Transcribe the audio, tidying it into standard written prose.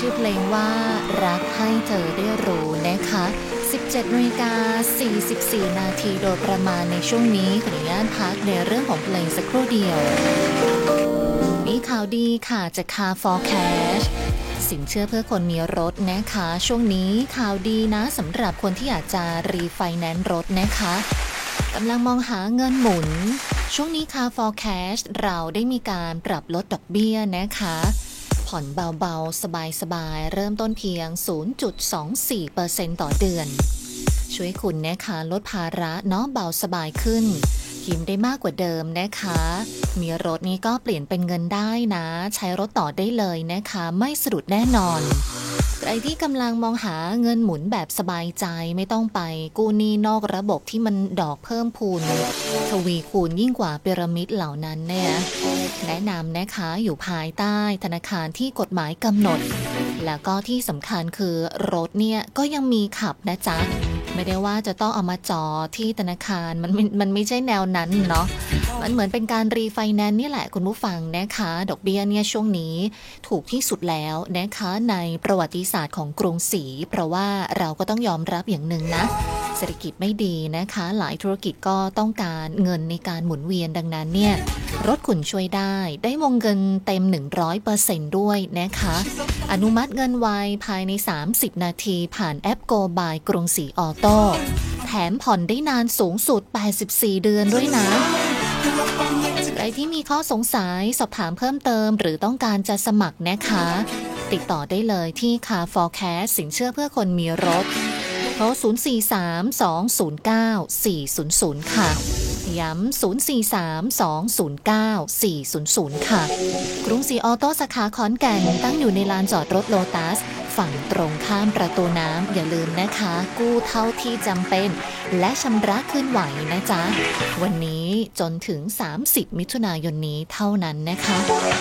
ชื่อเพลงว่ารักให้เธอได้รู้นะคะ 17:44 นาทีโดยประมาณในช่วงนี้ขออนุญาตพักในเรื่องของเพลงสักครู่เดียวมีข่าวดีค่ะจาก Car for Cash สินเชื่อเพื่อคนมีรถนะคะช่วงนี้ข่าวดีนะสำหรับคนที่อยากจะรีไฟแนนซ์รถนะคะกำลังมองหาเงินหมุนช่วงนี้ Car for Cash เราได้มีการปรับลดดอกเบี้ยนะคะผ่อนเบาๆสบายๆเริ่มต้นเพียง 0.24% ต่อเดือนช่วยคุณนะคะลดภาระเนาะเบาสบายขึ้นยิ้มได้มากกว่าเดิมนะคะมีรถนี้ก็เปลี่ยนเป็นเงินได้นะใช้รถต่อได้เลยนะคะไม่สะดุดแน่นอนใครที่กำลังมองหาเงินหมุนแบบสบายใจไม่ต้องไปกู้หนี้นอกระบบที่มันดอกเพิ่มพูนทวีคูณยิ่งกว่าพีระมิดเหล่านั้นเนี่ยแนะนำนะคะอยู่ภายใต้ธนาคารที่กฎหมายกำหนดแล้วก็ที่สำคัญคือรถเนี่ยก็ยังมีขับนะจ๊ะไม่ได้ว่าจะต้องเอามาจอที่ธนาคารมันไม่ใช่แนวนั้นเนาะมันเหมือนเป็นการรีไฟแนนซ์นี่แหละคุณผู้ฟังนะคะดอกเบี้ยเนี่ยช่วงนี้ถูกที่สุดแล้วนะคะในประวัติศาสตร์ของกรุงศรีเพราะว่าเราก็ต้องยอมรับอย่างหนึ่งนะเศรษฐกิจไม่ดีนะคะหลายธุรกิจก็ต้องการเงินในการหมุนเวียนดังนั้นเนี่ยรถคุณช่วยได้วงเงินเต็ม 100% ด้วยนะคะอนุมัติเงินไวภายใน30นาทีผ่านแอป Go by กรุงศรีออโต้แถมผ่อนได้นานสูงสุด84เดือนด้วยนะใครที่มีข้อสงสัยสอบถามเพิ่มเติมหรือต้องการจะสมัครนะคะติดต่อได้เลยที่ Car for Cash สินเชื่อเพื่อคนมีรถโทร 043-209-400 ค่ะย้ำ 043-209-400 ค่ะกรุงศรีออโต้สาขาขอนแก่นตั้งอยู่ในลานจอดรถโลตัสฝั่งตรงข้ามประตูน้ำอย่าลืมนะคะกู้เท่าที่จำเป็นและชำระคืนไหวนะจ๊ะวันนี้จนถึง30มิถุนายนนี้เท่านั้นนะคะ